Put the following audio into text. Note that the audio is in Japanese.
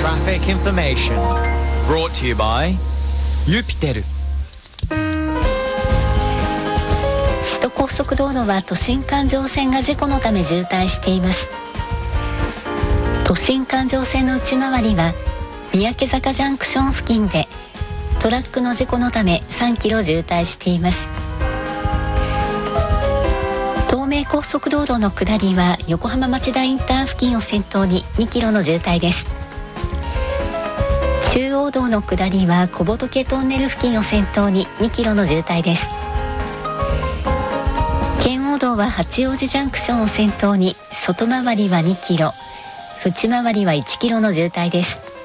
Traffic information brought to you by ユピテル。 首都高速道路は都心環状線が事故のため渋滞しています。都心環状線の内回りは三宅坂ジャンクション付近でトラックの事故のため3キロ渋滞しています。東名高速道路の下りは横浜町田インター付近を先頭に2キロの渋滞です。中央道の下りは小仏トンネル付近を先頭に2キロの渋滞です。圏央道は八王子ジャンクションを先頭に外回りは2キロ、内回りは1キロの渋滞です。